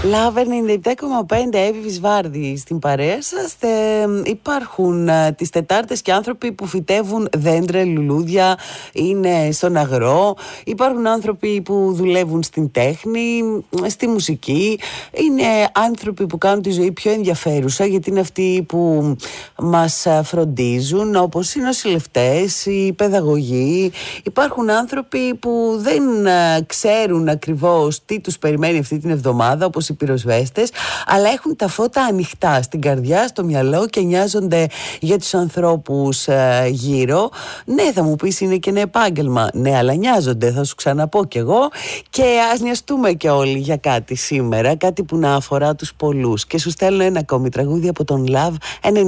Love 97,5 Εύη Βυσβάρδη στην παρέα σας. Υπάρχουν τις Τετάρτες και άνθρωποι που φυτεύουν δέντρα, λουλούδια, είναι στον αγρό. Υπάρχουν άνθρωποι που δουλεύουν στην τέχνη, στη μουσική. Είναι άνθρωποι που κάνουν τη ζωή πιο ενδιαφέρουσα, γιατί είναι αυτοί που μας φροντίζουν, όπως οι νοσηλευτές, οι παιδαγωγοί. Υπάρχουν άνθρωποι που δεν ξέρουν ακριβώς τι τους περιμένει αυτή την εβδομάδα, όπως οι πυροσβέστες, αλλά έχουν τα φώτα ανοιχτά στην καρδιά, στο μυαλό και νοιάζονται για τους ανθρώπους γύρω. Ναι, θα μου πεις, είναι και ένα επάγγελμα. Ναι, αλλά νοιάζονται, θα σου ξαναπώ κι εγώ. Και ας νοιαστούμε και όλοι για κάτι σήμερα, κάτι που να αφορά τους πολλούς. Και σου στέλνω ένα ακόμη τραγούδι από τον Love